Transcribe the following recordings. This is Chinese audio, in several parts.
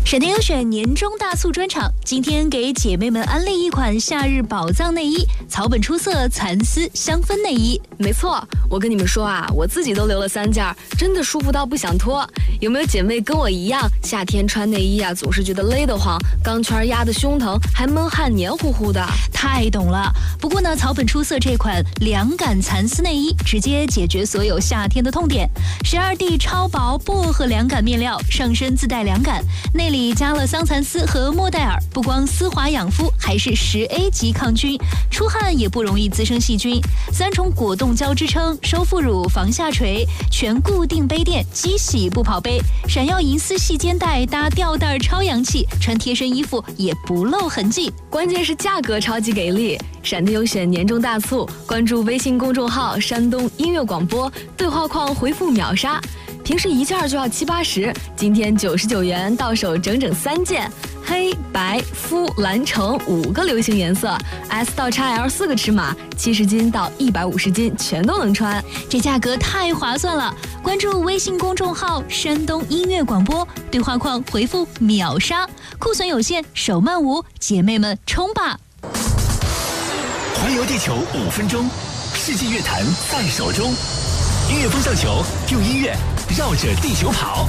闪电优选年终大促专场，今天给姐妹们安利一款夏日宝藏内衣，草本出色蚕丝香氛内衣。 没错，我跟你们说啊，我自己都留了3件，真的舒服到不想脱。有没有姐妹跟我一样，夏天穿内衣啊，总是觉得勒得慌，钢圈压得胸疼，还闷汗黏糊糊的？ 太懂了。不过呢，草本出色这款凉感蚕丝内衣，直接解决所有夏天的痛点。12D 超薄薄荷凉感面料，上身自带凉感，内里加了桑蚕丝和莫代尔，不光丝滑养肤，还是10A 级抗菌，出汗也不容易滋生细菌。3重果冻胶支撑，收腹乳防下垂，全固定杯垫，机洗不跑杯，闪耀银丝细肩带搭吊带超洋气，穿贴身衣服也不露痕迹。 关键是价格超级给力！闪电优选年终大促，关注微信公众号山东音乐广播，对话框回复秒杀。平时1件就要70-80，今天99元到手整整3件，黑白肤蓝橙5个流行颜色 ，S 到 XL 4个尺码，70斤到150斤全都能穿， 这价格太划算了！关注微信公众号山东音乐广播，对话框回复秒杀，库存有限，手慢无，姐妹们冲吧！ 环游地球5分钟，世纪乐坛在手中。音乐风向球，用音乐绕着地球跑。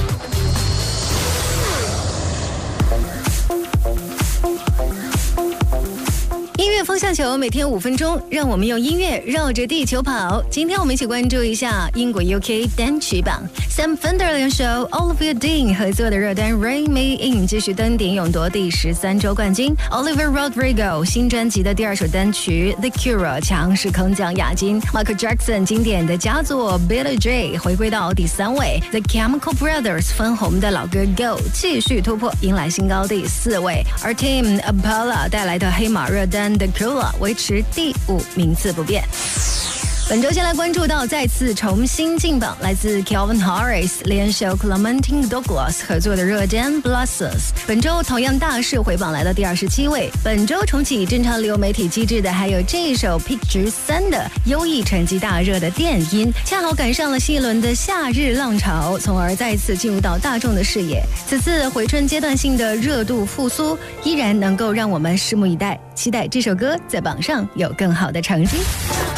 音乐风向球每天5分钟，让我们用音乐绕着地球跑。今天我们一起关注一下英国 UK 单曲榜 ，Sam Fender 联手 Olivia Dean 合作的热单 Rain Me In 继续登顶，勇夺第13周冠军。Olivia Rodrigo 新专辑的第2首单曲 The Cure 强势空降亚军。Michael Jackson 经典的佳作 Billie Jean 回归到第3位。The Chemical Brothers 分红的老歌 Go 继续突破，迎来新高第4位。而 Tame Impala 带来的黑马热单The Cooler 维持第5名次不变。本周先来关注到再次重新进榜，来自 Calvin Harris 联手 Clementine Douglas 合作的热单 Blossoms， 本周同样大势回榜来到第27位。本周重启正常流媒体机制的还有这一首 Picture 3的优异成绩大热的电音，恰好赶上了新一轮的夏日浪潮，从而再次进入到大众的视野。此次回春阶段性的热度复苏，依然能够让我们拭目以待，期待这首歌在榜上有更好的成绩。